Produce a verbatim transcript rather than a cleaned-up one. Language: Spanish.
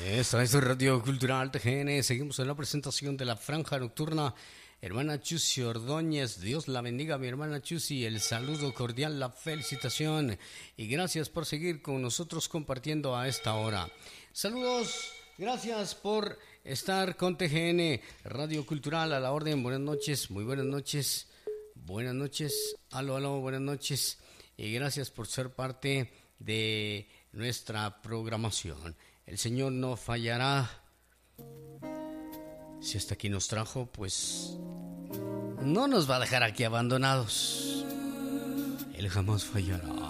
Esta es Radio Cultural T G N. Seguimos en la presentación de la Franja Nocturna. Hermana Chusi Ordóñez, Dios la bendiga, mi hermana Chusi. El saludo cordial, la felicitación. Y gracias por seguir con nosotros compartiendo a esta hora. Saludos, gracias por estar con T G N, Radio Cultural a la orden. Buenas noches, muy buenas noches. Buenas noches, aló, aló, buenas noches. Y gracias por ser parte de nuestra programación. El Señor no fallará. Si hasta aquí nos trajo, pues no nos va a dejar aquí abandonados. Él jamás fallará.